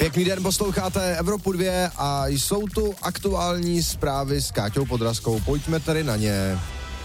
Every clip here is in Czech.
Pěkný den, posloucháte Evropu 2 a jsou tu aktuální zprávy s Káťou Podrazkou. Pojďme tedy na ně.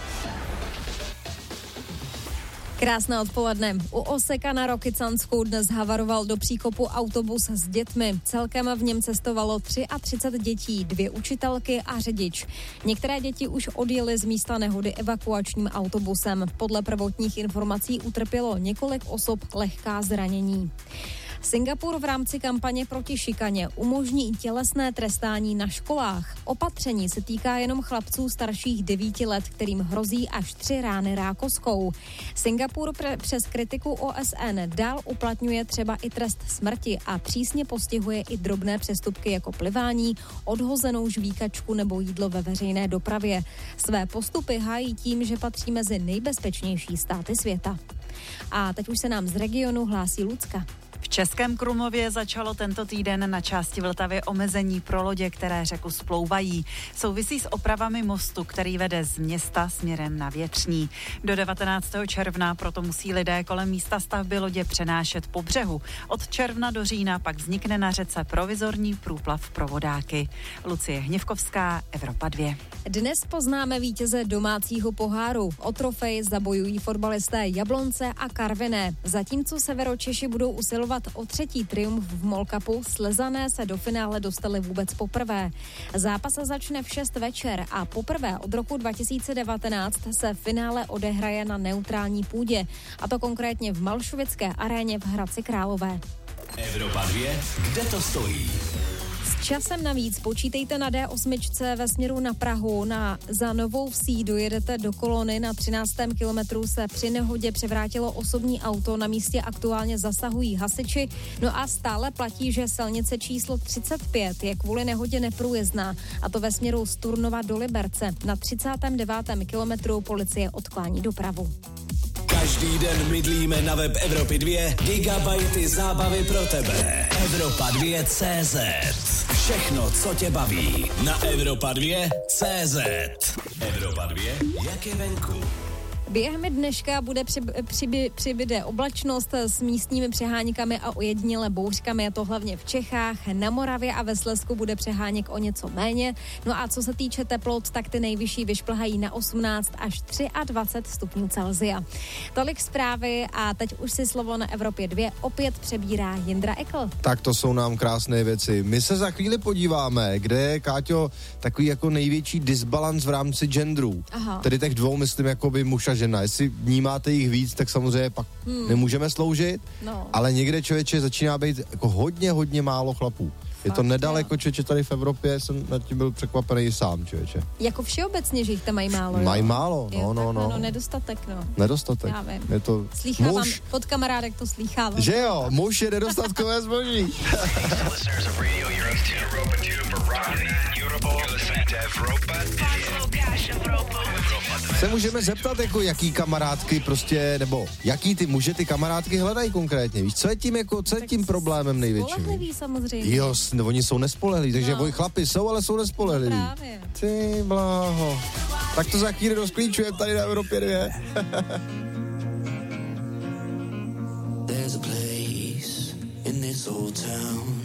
Krásné odpoledne. U Oseka na Rokycansku dnes havaroval do příkopu autobus s dětmi. Celkem v něm cestovalo 33 dětí, 2 učitelky a řidič. Některé děti už odjely z místa nehody evakuačním autobusem. Podle prvotních informací utrpělo několik osob lehká zranění. Singapur v rámci kampaně proti šikaně umožní tělesné trestání na školách. Opatření se týká jenom chlapců starších 9 let, kterým hrozí až 3 rány rákoskou. Singapur přes kritiku OSN dál uplatňuje třeba i trest smrti a přísně postihuje i drobné přestupky jako plivání, odhozenou žvíkačku nebo jídlo ve veřejné dopravě. Své postupy hájí tím, že patří mezi nejbezpečnější státy světa. A teď už se nám z regionu hlásí Lucka. V Českém Krumlově začalo tento týden na části Vltavy omezení pro lodě, které řeku splouvají. Souvisí s opravami mostu, který vede z města směrem na Větřní. Do 19. června proto musí lidé kolem místa stavby lodě přenášet po břehu. Od června do října pak vznikne na řece provizorní průplav pro vodáky. Lucie Hněvkovská, Evropa 2. Dnes poznáme vítěze domácího poháru. O trofej zabojují fotbalisté Jablonce a Karviné. Zatímco Severočeši budou usilovat o 3. triumf v MOL Cupu, Slezané se do finále dostali vůbec poprvé. Zápas začne v 6 večer a poprvé od roku 2019 se finále odehraje na neutrální půdě, a to konkrétně v Malšovické aréně v Hradci Králové. Evropa 2, kde to stojí? Časem navíc počítejte na D8 ve směru na Prahu. Za Novou Vsí dojedete do kolony. Na 13. kilometru se při nehodě převrátilo osobní auto. Na místě aktuálně zasahují hasiči. No a stále platí, že silnice číslo 35 je kvůli nehodě neprůjezdná. A to ve směru z Turnova do Liberce. Na 39. kilometru policie odklání dopravu. Každý den mydlíme na web Evropy 2 gigabajty zábavy pro tebe. Evropa 2 CZ. Všechno, co tě baví, na Evropa 2 CZ. Evropa 2, jak je venku. Během dneška bude přibyde oblačnost s místními přeháníkami a ojediněle bouřkami, a to hlavně v Čechách. Na Moravě a ve Slezsku bude přeháněk o něco méně. No a co se týče teplot, tak ty nejvyšší vyšplhají na 18 až 23 stupňů Celsia. Tolik zprávy a teď už si slovo na Evropě 2 opět přebírá Jindra Ekl. Tak to jsou nám krásné věci. My se za chvíli podíváme, kde je, Káťo, takový jako největší disbalans v rámci genderů. Aha. Tedy těch dvou, myslím, jako by muž a žena. Jestli vnímáte jich víc, tak samozřejmě pak nemůžeme sloužit, ale někde, člověče, začíná být jako hodně málo chlapů. Je to nedaleko, člověče, tady v Evropě, jsem nad tím byl překvapený sám, člověče. Jako všeobecně, že jich tam mají málo, Mají málo, no. Nedostatek, Nedostatek. Já vím. Je to slýchávám, muž. od kamarádek to slýchávám. Že jo, muž je nedostatkové zboží. Se můžeme zeptat, jako jaký kamarádky prostě, nebo jaký ty muže ty kamarádky hledají konkrétně, víš, co je tím problémem největším? Spolehliví samozřejmě. Jo, oni jsou nespolehliví, takže chlapi jsou, ale jsou nespolehliví. No právě. Ty bláho. Tak to za chvíli rozklíčujeme tady na Evropě 2.